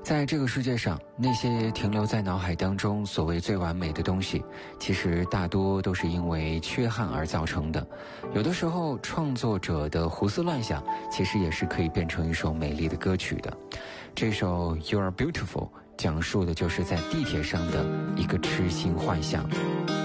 在这个世界上，那些停留在脑海当中所谓最完美的东西，其实大多都是因为缺憾而造成的。有的时候，创作者的胡思乱想，其实也是可以变成一首美丽的歌曲的。这首 You Are Beautiful 讲述的就是在地铁上的一个痴心幻想。